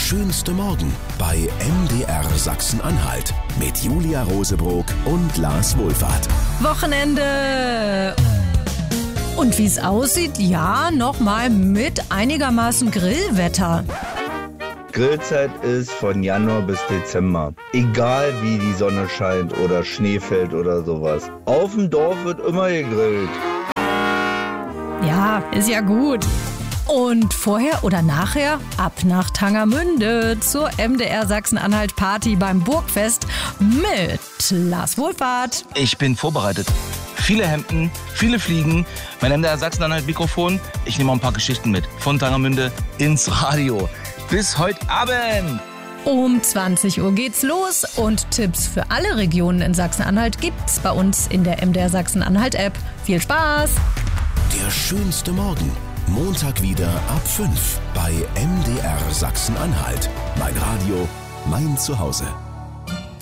schönste Morgen bei MDR Sachsen-Anhalt mit Julia Rosebrock und Lars Wohlfahrt. Wochenende! Und wie es aussieht, ja, nochmal mit einigermaßen Grillwetter. Grillzeit ist von Januar bis Dezember. Egal wie die Sonne scheint oder Schnee fällt oder sowas. Auf dem Dorf wird immer gegrillt. Ja, ist ja gut. Und vorher oder nachher ab nach Tangermünde zur MDR Sachsen-Anhalt Party beim Burgfest mit Lars Wohlfahrt. Ich bin vorbereitet. Viele Hemden, viele Fliegen, mein MDR Sachsen-Anhalt Mikrofon. Ich nehme auch ein paar Geschichten mit von Tangermünde ins Radio. Bis heute Abend! Um 20 Uhr geht's los und Tipps für alle Regionen in Sachsen-Anhalt gibt's bei uns in der MDR Sachsen-Anhalt App. Viel Spaß! Der schönste Morgen. Montag wieder ab 5 bei MDR Sachsen-Anhalt. Mein Radio, mein Zuhause.